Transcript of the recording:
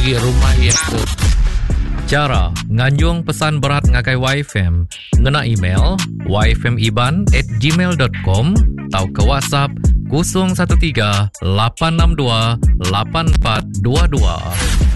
pergi rumah ya tu. Cara nganjung pesan berat ngakai YFM ngena email yfmiban@gmail.com atau ke WhatsApp 013 862 8422.